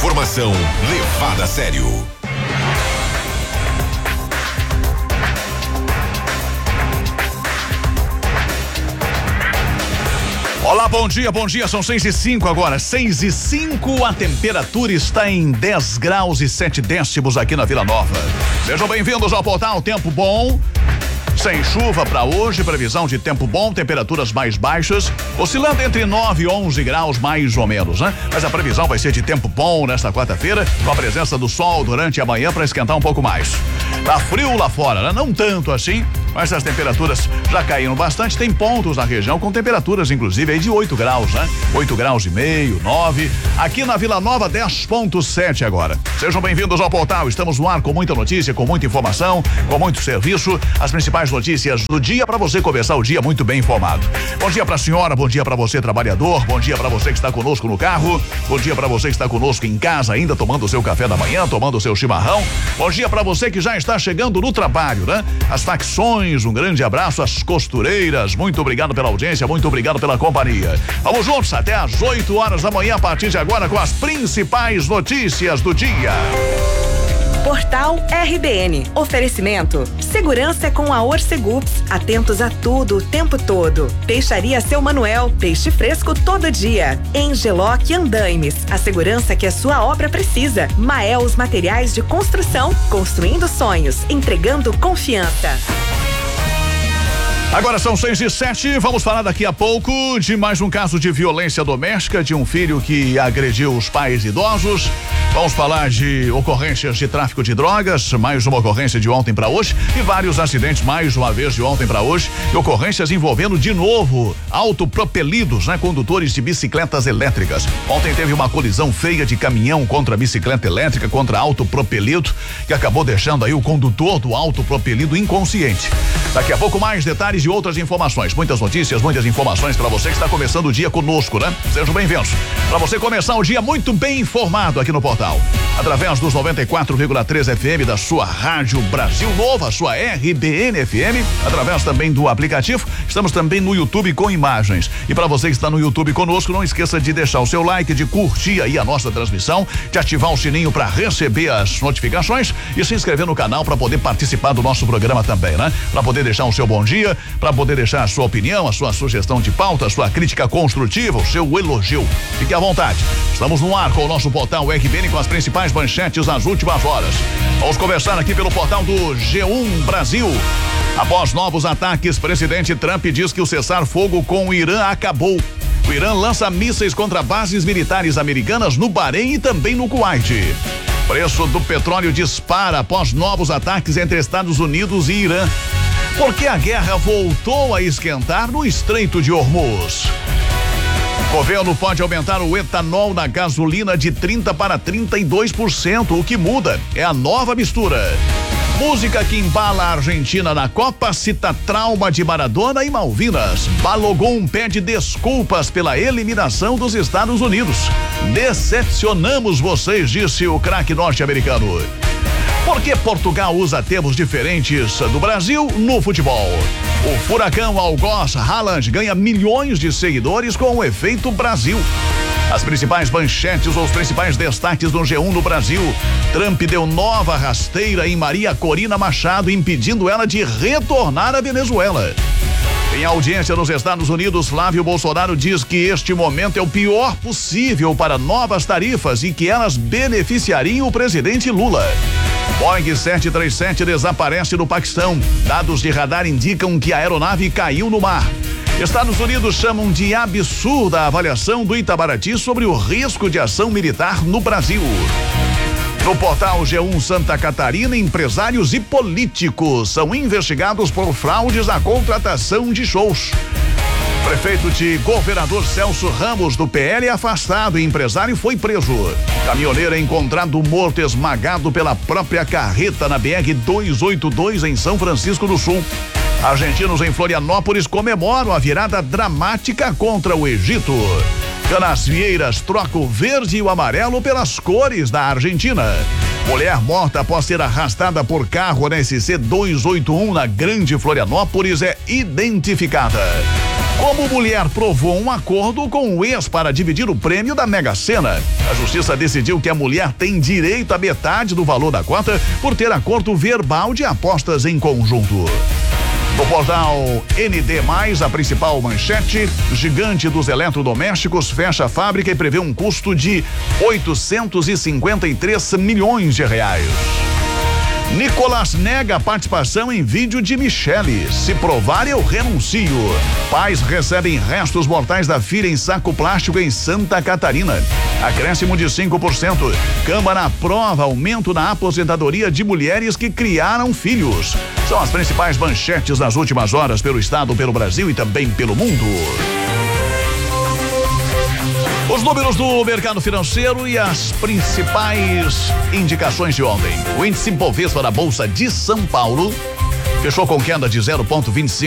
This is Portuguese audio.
Informação levada a sério. Olá, bom dia, são 6:05 agora, 6:05, a temperatura está em 10 graus e 7 décimos aqui na Vila Nova. Sejam bem-vindos ao portal Tempo Bom. Sem chuva para hoje, previsão de tempo bom, temperaturas mais baixas, oscilando entre 9 e 11 graus mais ou menos, né? Mas a previsão vai ser de tempo bom nesta quarta-feira, com a presença do sol durante a manhã para esquentar um pouco mais. Tá frio lá fora, né? Não tanto assim, mas as temperaturas já caíram bastante. Tem pontos na região com temperaturas, inclusive, aí de 8 graus, né? 8 graus e meio, 9. Aqui na Vila Nova, 10,7 agora. Sejam bem-vindos ao portal. Estamos no ar com muita notícia, com muita informação, com muito serviço. As principais notícias do dia para você começar o dia muito bem informado. Bom dia pra senhora, bom dia pra você trabalhador, bom dia pra você que está conosco no carro, bom dia pra você que está conosco em casa ainda tomando o seu café da manhã, tomando o seu chimarrão. Bom dia pra você que já está chegando no trabalho, né? As facções, um grande abraço às costureiras, muito obrigado pela audiência, muito obrigado pela companhia. Vamos juntos até às 8 horas da manhã a partir de agora com as principais notícias do dia. Portal RBN. Oferecimento. Segurança é com a Orcegups. Atentos a tudo o tempo todo. Peixaria Seu Manuel. Peixe fresco todo dia. Engeloc Andaimes. A segurança que a sua obra precisa. Maels Materiais de Construção. Construindo sonhos. Entregando confiança. Agora são 6:07, vamos falar daqui a pouco de mais um caso de violência doméstica de um filho que agrediu os pais idosos. Vamos falar de ocorrências de tráfico de drogas, mais uma ocorrência de ontem para hoje e vários acidentes mais uma vez de ontem para hoje e ocorrências envolvendo de novo autopropelidos, né? Condutores de bicicletas elétricas. Ontem teve uma colisão feia de caminhão contra bicicleta elétrica, contra autopropelido, que acabou deixando aí o condutor do autopropelido inconsciente. Daqui a pouco mais detalhes de outras informações, muitas notícias, muitas informações para você que está começando o dia conosco, né? Sejam bem-vindos. Para você começar o dia muito bem informado aqui no portal, através dos 94,3 FM da sua Rádio Brasil Nova, sua RBN FM, através também do aplicativo. Estamos também no YouTube com imagens. E para você que está no YouTube conosco, não esqueça de deixar o seu like, de curtir aí a nossa transmissão, de ativar o sininho para receber as notificações e se inscrever no canal para poder participar do nosso programa também, né? Para poder deixar o seu bom dia, para poder deixar a sua opinião, a sua sugestão de pauta, a sua crítica construtiva, o seu elogio. Fique à vontade. Estamos no ar com o nosso portal RBN com as principais manchetes nas últimas horas. Vamos conversar aqui pelo portal do G1 Brasil. Após novos ataques, presidente Trump diz que o cessar-fogo com o Irã acabou. O Irã lança mísseis contra bases militares americanas no Bahrein e também no Kuwait. Preço do petróleo dispara após novos ataques entre Estados Unidos e Irã. Por que a guerra voltou a esquentar no Estreito de Hormuz? O governo pode aumentar o etanol na gasolina de 30% para 32%. O que muda é a nova mistura. Música que embala a Argentina na Copa cita trauma de Maradona e Malvinas. Balogun pede desculpas pela eliminação dos Estados Unidos. Decepcionamos vocês, disse o craque norte-americano. Por que Portugal usa termos diferentes do Brasil no futebol? O furacão algoz Haaland ganha milhões de seguidores com o efeito Brasil. As principais manchetes ou os principais destaques do G1 no Brasil. Trump deu nova rasteira em Maria Corina Machado, impedindo ela de retornar à Venezuela. Em audiência nos Estados Unidos, Flávio Bolsonaro diz que este momento é o pior possível para novas tarifas e que elas beneficiariam o presidente Lula. Boeing 737 desaparece no Paquistão. Dados de radar indicam que a aeronave caiu no mar. Estados Unidos chamam de absurda a avaliação do Itamaraty sobre o risco de ação militar no Brasil. No portal G1 Santa Catarina, empresários e políticos são investigados por fraudes na contratação de shows. Prefeito de Governador Celso Ramos, do PL, é afastado e empresário foi preso. Caminhoneiro é encontrado morto esmagado pela própria carreta na BR-282 em São Francisco do Sul. Argentinos em Florianópolis comemoram a virada dramática contra o Egito. Canasvieiras troca o verde e o amarelo pelas cores da Argentina. Mulher morta após ser arrastada por carro na SC 281 na Grande Florianópolis é identificada. Como mulher provou um acordo com o ex para dividir o prêmio da Mega Sena. A justiça decidiu que a mulher tem direito à metade do valor da cota por ter acordo verbal de apostas em conjunto. No portal ND+, a principal manchete, gigante dos eletrodomésticos fecha a fábrica e prevê um custo de 853 milhões de reais. Nicolás nega a participação em vídeo de Michele. Se provar, eu renuncio. Pais recebem restos mortais da filha em saco plástico em Santa Catarina. Acréscimo de 5%. Câmara aprova aumento na aposentadoria de mulheres que criaram filhos. São as principais manchetes nas últimas horas pelo estado, pelo Brasil e também pelo mundo. Os números do mercado financeiro e as principais indicações de ontem. O índice Bovespa da Bolsa de São Paulo fechou com queda de 0,25%.